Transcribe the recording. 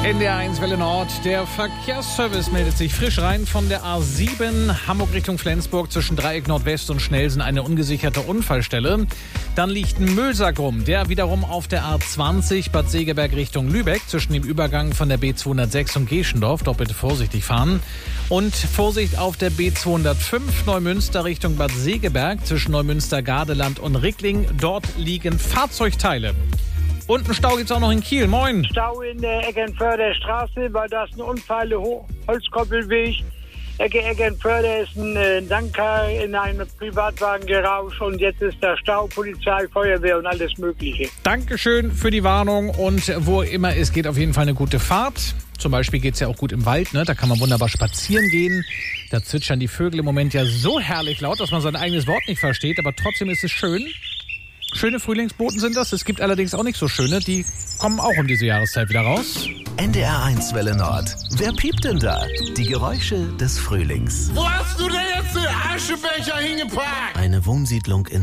NDR1 Welle Nord. Der Verkehrsservice meldet sich frisch rein von der A7 Hamburg Richtung Flensburg zwischen Dreieck Nordwest und Schnelsen eine ungesicherte Unfallstelle. Dann liegt ein Müllsack rum, der wiederum auf der A20 Bad Segeberg Richtung Lübeck zwischen dem Übergang von der B206 und Geschendorf. Dort bitte vorsichtig fahren. Und Vorsicht auf der B205 Neumünster Richtung Bad Segeberg zwischen Neumünster, Gardeland und Rickling. Dort liegen Fahrzeugteile. Und einen Stau gibt's auch noch in Kiel. Moin. Stau in der Eggenförder Straße, weil da ist ein Unfall, Holzkoppelweg. Eggenförder ist ein Tanker in einem Privatwagen gerauscht und jetzt ist da Stau, Polizei, Feuerwehr und alles Mögliche. Dankeschön für die Warnung und wo immer es geht, auf jeden Fall eine gute Fahrt. Zum Beispiel geht's ja auch gut im Wald, ne? Da kann man wunderbar spazieren gehen. Da zwitschern die Vögel im Moment ja so herrlich laut, dass man sein eigenes Wort nicht versteht, aber trotzdem ist es schön. Schöne Frühlingsboten sind das. Es gibt allerdings auch nicht so schöne. Die kommen auch um diese Jahreszeit wieder raus. NDR1 Welle Nord. Wer piept denn da? Die Geräusche des Frühlings. Wo hast du denn jetzt den Aschebecher hingepackt? Eine Wohnsiedlung in